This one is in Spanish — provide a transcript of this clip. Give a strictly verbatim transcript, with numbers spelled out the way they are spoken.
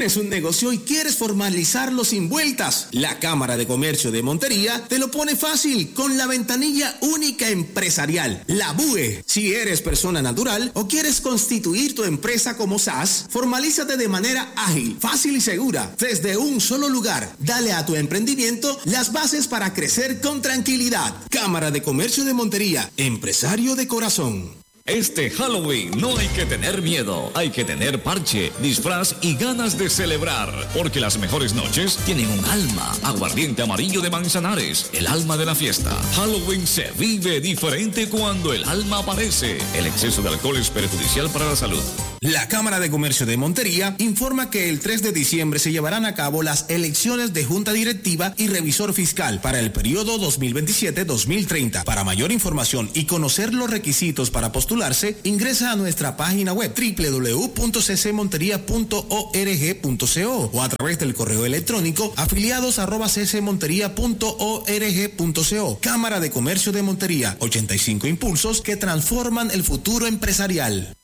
Tienes un negocio y quieres formalizarlo sin vueltas. La Cámara de Comercio de Montería te lo pone fácil con la ventanilla única empresarial, la B U E. Si eres persona natural o quieres constituir tu empresa como S A S, formalízate de manera ágil, fácil y segura, desde un solo lugar. Dale a tu emprendimiento las bases para crecer con tranquilidad. Cámara de Comercio de Montería, empresario de corazón. Este Halloween no hay que tener miedo, hay que tener parche, disfraz y ganas de celebrar, porque las mejores noches tienen un alma. Aguardiente amarillo de Manzanares, el alma de la fiesta. Halloween se vive diferente cuando el alma aparece. El exceso de alcohol es perjudicial para la salud. La Cámara de Comercio de Montería informa que el tres de diciembre se llevarán a cabo las elecciones de Junta Directiva y Revisor Fiscal para el periodo dos mil veintisiete a dos mil treinta. Para mayor información y conocer los requisitos para postularse, ingresa a nuestra página web doble u doble u doble u punto c c montería punto org punto co o a través del correo electrónico afiliados arroba c c montería punto org punto co. Cámara de Comercio de Montería, ochenta y cinco impulsos que transforman el futuro empresarial.